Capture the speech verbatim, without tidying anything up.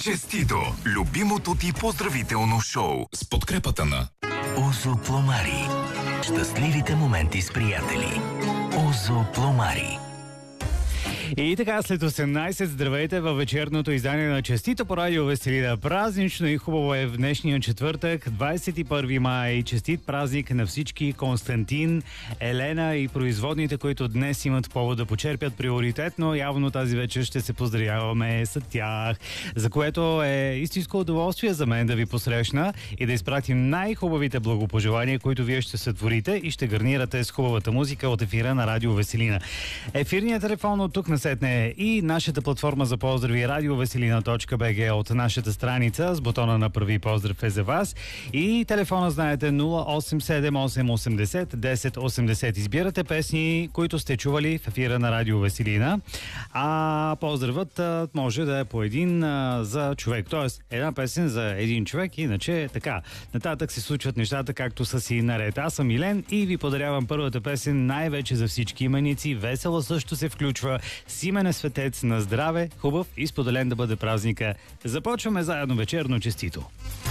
Честито! Любимото ти поздравително шоу с подкрепата на Озо Пломари. Щастливите моменти с приятели. Озо Пломари. И така, след осемнайсет, здравейте във вечерното издание на Честито по радио Веселина. Празнично и хубаво е в днешния четвъртък, двайсет и първи май. Честит празник на всички Константин, Елена и производните, които днес имат повод да почерпят приоритетно. Явно тази вечер ще се поздравяваме с тях, за което е истинско удоволствие за мен да ви посрещна и да изпратим най-хубавите благопожелания, които вие ще сътворите и ще гарнирате с хубавата музика от ефира на радио Веселина. Ефирният телефон от тук насетне и нашата платформа за поздрави радиовеселина точка би джи от нашата страница с бутона на първи поздрав е за вас. И телефона знаете нула осем седем осем осемдесет десет осемдесет. Избирате песни, които сте чували в ефира на радио Веселина. А поздравът а, може да е по един а, за човек. Тоест една песен за един човек, иначе така. Нататък се случват нещата както са си наред. Аз съм Милен и ви подарявам първата песен най-вече за всички именици. Весела също се включва. Симене Светец, на здраве, хубав и споделен да бъде празника. Започваме заедно вечерно. Честито!